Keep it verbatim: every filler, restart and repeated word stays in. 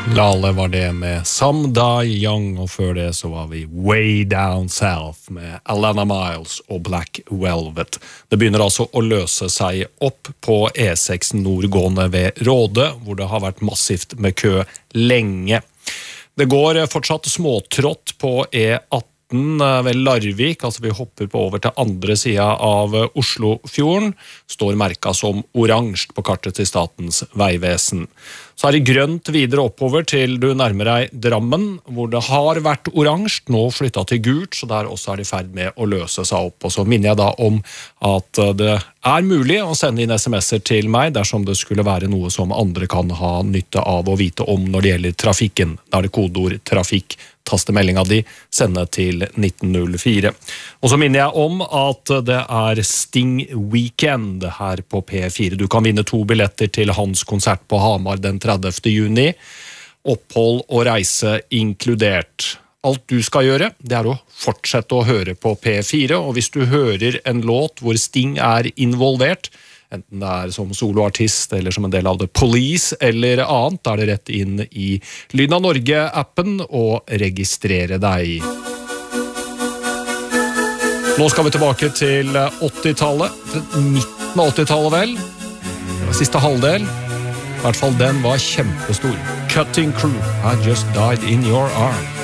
Lale var det med Some Die Young, og før det så var vi Way Down South med Alana Miles og Black Velvet. Det begynner altså å løse seg opp på E seks nordgående ved Råde, hvor det har vært massivt med kø lenge. Det går fortsatt småtrått på E atten ved Larvik, altså vi hopper på over til andre siden av Oslofjorden, står merket som oransje på kartet til Statens vegvesen. Så er det grønt videre oppover til du nærmer deg Drammen, hvor det har vært oransje, nå flyttet til gult, så der også er det i ferd med å løse seg opp. Og så minner jeg da om at det er mulig å sende inn sms'er til meg dersom det skulle være noe som andre kan ha nytte av å vite om når det gjelder trafikken. Da er det kodeord trafikk, taste meldinga di, sende til nitten null fire. Og så minner jeg om at det er Sting Weekend her på P fire. Du kan vinne to billetter til hans konsert på Hamar den tredivte juni. Opphold og reise inkludert. Alt du skal gjøre, det er å fortsette å høre på P fire, og hvis du hører en låt hvor Sting er involvert, enten det er som soloartist eller som en del av The Police eller annet, da er det rett inn i Lyden av Norge-appen og registrere deg. Nå skal vi tilbake til åttitallet, midten av åttitallet vel. Det var siste halvdel. I hvert fall den var kjempestor. Cutting Crew, I Just Died in Your Arms.